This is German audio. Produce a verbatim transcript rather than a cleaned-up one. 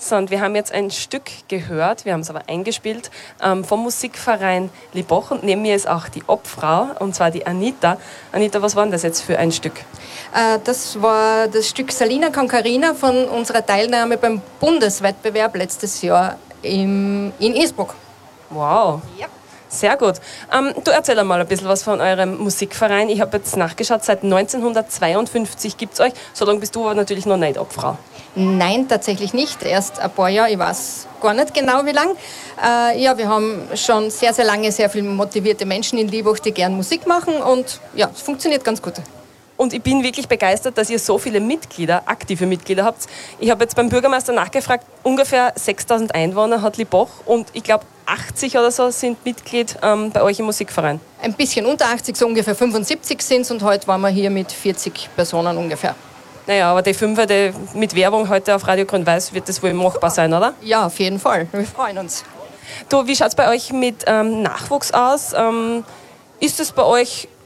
So, und wir haben jetzt ein Stück gehört, wir haben es aber eingespielt, ähm, vom Musikverein Liboch. Und neben mir ist auch die Obfrau, und zwar die Anita. Anita, was war denn das jetzt für ein Stück? Äh, das war das Stück Salina con Carina von unserer Teilnahme beim Bundeswettbewerb letztes Jahr im, in Innsbruck. Wow. Ja. Sehr gut. Ähm, du erzähl einmal ein bisschen was von eurem Musikverein. Ich habe jetzt nachgeschaut, seit neunzehnhundertzweiundfünfzig gibt es euch. So lange bist du aber natürlich noch nicht Obfrau. Nein, tatsächlich nicht. Erst ein paar Jahre, ich weiß gar nicht genau wie lang. Äh, ja, wir haben schon sehr, sehr lange sehr viele motivierte Menschen in Liboch, die gern Musik machen und ja, es funktioniert ganz gut. Und ich bin wirklich begeistert, dass ihr so viele Mitglieder, aktive Mitglieder habt. Ich habe jetzt beim Bürgermeister nachgefragt, ungefähr sechstausend Einwohner hat Liboch und ich glaube achtzig oder so sind Mitglied ähm, bei euch im Musikverein. Ein bisschen unter achtzig, so ungefähr fünfundsiebzig sind es und heute waren wir hier mit vierzig Personen ungefähr. Naja, aber die Fünfer die mit Werbung heute auf Radio Grün-Weiß wird das wohl machbar sein, oder? Ja, auf jeden Fall. Wir freuen uns. Du, wie schaut es bei euch mit ähm, Nachwuchs aus? Ähm, ist es bei euch